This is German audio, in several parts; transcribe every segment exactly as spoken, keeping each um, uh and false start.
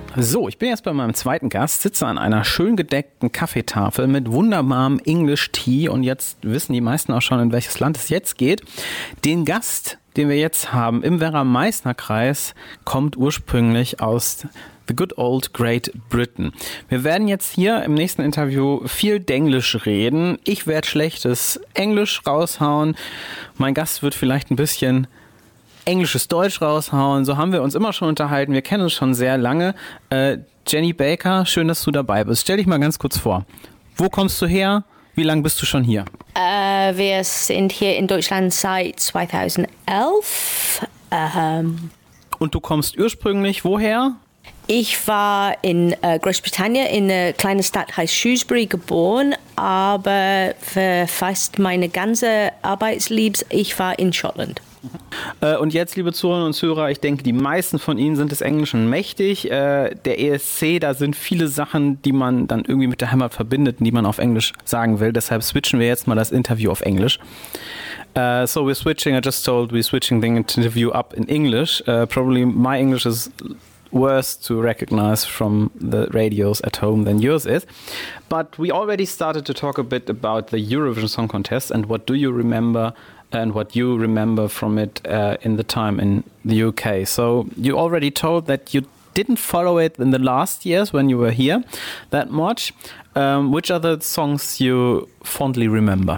So, ich bin jetzt bei meinem zweiten Gast, sitze an einer schön gedeckten Kaffeetafel mit wunderbarem English Tea und jetzt wissen die meisten auch schon, in welches Land es jetzt geht. Den Gast, den wir jetzt haben im Werra-Meißner-Kreis, kommt ursprünglich aus the good old Great Britain. Wir werden jetzt hier im nächsten Interview viel Denglisch reden. Ich werde schlechtes Englisch raushauen. Mein Gast wird vielleicht ein bisschen englisches Deutsch raushauen. So haben wir uns immer schon unterhalten. Wir kennen uns schon sehr lange. Äh, Jenny Baker, schön, dass du dabei bist. Stell dich mal ganz kurz vor. Wo kommst du her? Wie lange bist du schon hier? Uh, wir sind hier in Deutschland seit zweitausendelf. Um, Und du kommst ursprünglich woher? Ich war in uh, Großbritannien in einer kleinen Stadt heißt Shrewsbury geboren, aber für fast meine ganze Arbeitsleben ich war in Schottland. Und jetzt, liebe Zuhörerinnen und Zuhörer, ich denke, die meisten von Ihnen sind des Englischen mächtig. Der E S C, da sind viele Sachen, die man dann irgendwie mit der Heimat verbindet, die man auf Englisch sagen will. Deshalb switchen wir jetzt mal das Interview auf Englisch. Uh, so we're switching, I just told we're switching the interview up in English. Uh, probably my English is worse to recognize from the radios at home than yours is. But we already started to talk a bit about the Eurovision Song Contest and what do you remember and what you remember from it uh, in the time in the U K. So you already told that you didn't follow it in the last years when you were here that much. Um, which other songs you fondly remember?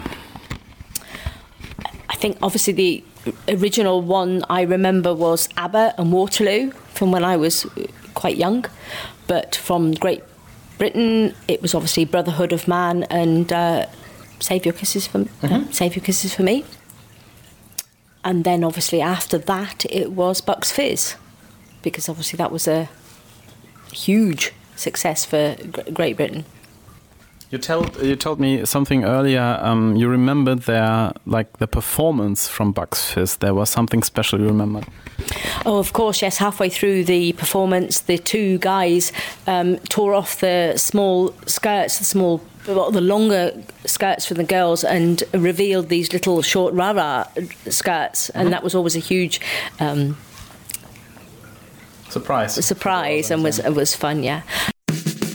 I think obviously the original one I remember was ABBA and Waterloo from when I was quite young. But from Great Britain, it was obviously Brotherhood of Man and uh, Save Your Kisses for mm-hmm. uh, Save Your Kisses for Me. And then obviously after that it was Bucks Fizz, because obviously that was a huge success for Great Britain. You told you told me something earlier. Um, you remembered their like the performance from Bucks Fizz. There was something special you remembered. Oh, of course, yes. Halfway through the performance, the two guys um, tore off the small skirts, the small, well, the longer skirts for the girls, and revealed these little short rara skirts, and mm-hmm. that was always a huge. Um, Surprise. Surprise and was it was fun, yeah.